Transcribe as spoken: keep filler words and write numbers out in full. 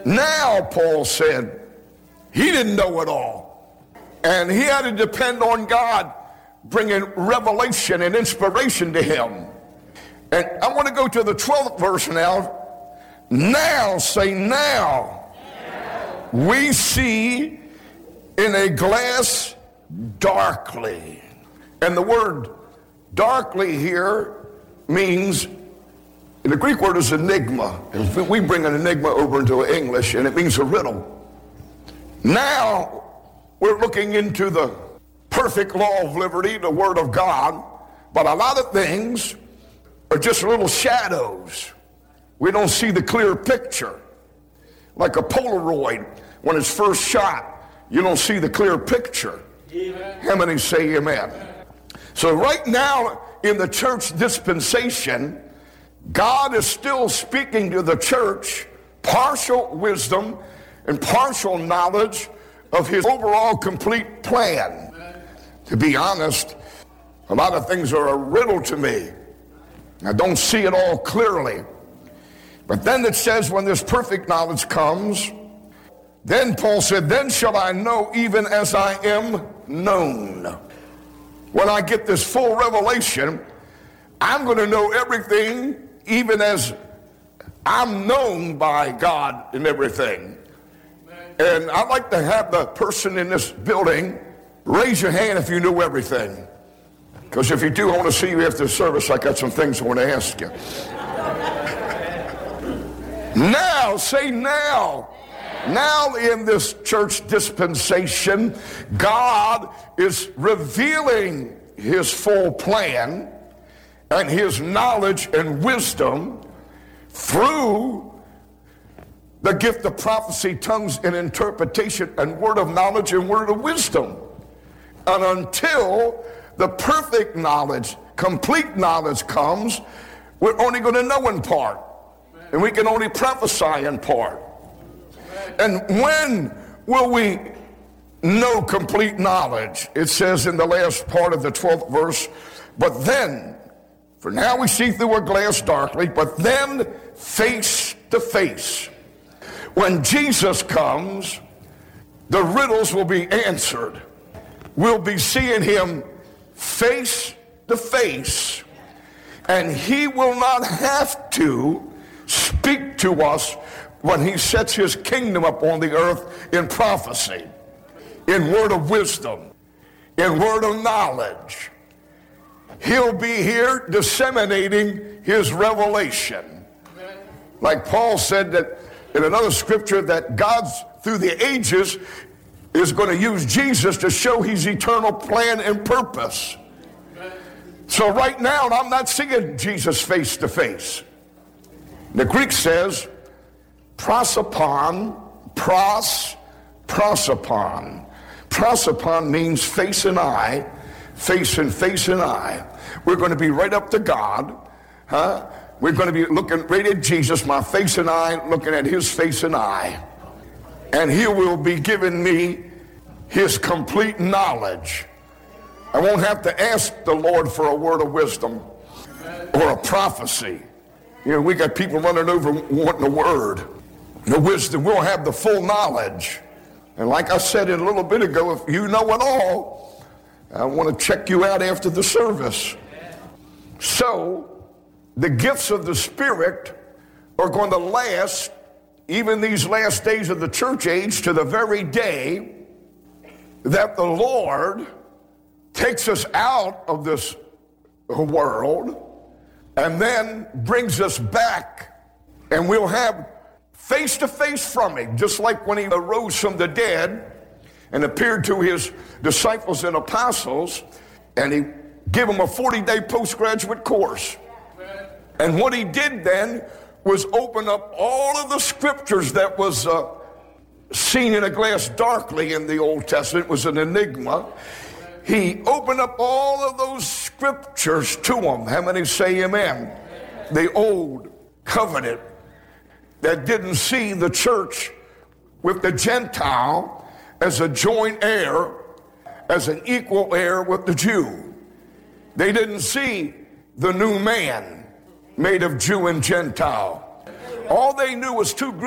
Now, Paul said, he didn't know it all. And he had to depend on God bringing revelation and inspiration to him. And I want to go to the twelfth verse now. Now, say now, now. We see in a glass darkly. And the word darkly here means, the Greek word is enigma. We bring an enigma over into English, and it means a riddle. Now, we're looking into the perfect law of liberty, the Word of God, but a lot of things are just little shadows. We don't see the clear picture. Like a Polaroid, when it's first shot, you don't see the clear picture. Amen. How many say amen? So right now, in the church dispensation, God is still speaking to the church partial wisdom and partial knowledge of his overall complete plan. To be honest, a lot of things are a riddle to me. I don't see it all clearly. But then it says when this perfect knowledge comes, then Paul said, then shall I know even as I am known. When I get this full revelation, I'm going to know everything even as I'm known by God in everything. And I'd like to have the person in this building raise your hand if you knew everything. Because if you do, I want to see you after the service. I got some things I want to ask you. Now, say now. Now in this church dispensation, God is revealing his full plan and his knowledge and wisdom through the gift of prophecy, tongues, and interpretation, and word of knowledge and word of wisdom. And until the perfect knowledge, complete knowledge comes, we're only going to know in part. And we can only prophesy in part. And when will we know complete knowledge? It says in the last part of the twelfth verse, but then, for now we see through a glass darkly, but then face to face. When Jesus comes, the riddles will be answered. We'll be seeing him face to face, and he will not have to speak to us when he sets his kingdom up on the earth in prophecy, in word of wisdom, in word of knowledge. He'll be here disseminating his revelation. Like Paul said that in another scripture, that God's through the ages is going to use Jesus to show his eternal plan and purpose. So right now, I'm not seeing Jesus face to face. The Greek says, prosopon, pros, prosopon. Prosopon means face and eye, face and face and eye. We're going to be right up to God, huh? We're going to be looking right at Jesus, my face and eye, looking at his face and eye. And he will be giving me his complete knowledge. I won't have to ask the Lord for a word of wisdom or a prophecy. You know, we got people running over wanting a word. The wisdom, we'll have the full knowledge. And like I said a little bit ago, if you know it all, I want to check you out after the service. So, the gifts of the Spirit are going to last even these last days of the church age to the very day that the Lord takes us out of this world and then brings us back, and we'll have face to face from him, just like when he arose from the dead and appeared to his disciples and apostles, and he gave them a forty-day postgraduate course. And what he did then was open up all of the scriptures that was uh, seen in a glass darkly in the Old Testament. It was an enigma. He opened up all of those scriptures to them. How many say amen? The old covenant that didn't see the church with the Gentile as a joint heir, as an equal heir with the Jew. They didn't see the new man made of Jew and Gentile. All they knew was two groups.